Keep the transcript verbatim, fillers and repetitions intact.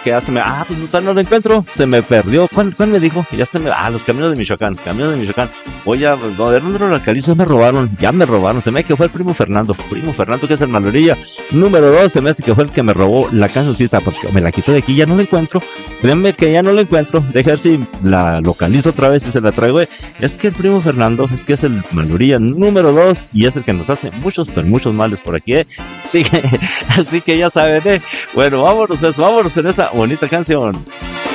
que ya se me, ah, pues no, no lo encuentro, se me perdió. ¿Cuál, cuál me dijo? Ya se me, ah, los caminos de Michoacán, caminos de Michoacán. Oye, a ver, ¿dónde lo localizo? Me robaron, ya me robaron, se me hace que fue el primo Fernando, primo Fernando que es el malorilla. Número dos, se me hace que fue el que me robó la cancioncita, porque me la quitó de aquí, ya no la encuentro. Créanme que ya no la encuentro, deja ver si la localizo otra vez y se la traigo. Es que el primo Fernando, es que es el malorilla número dos y es el que nos hace muchos, pero muchos males por aquí, ¿eh? Así que, así que ya saben, ¿eh? Bueno, vámonos, pues, vámonos con esa bonita canción.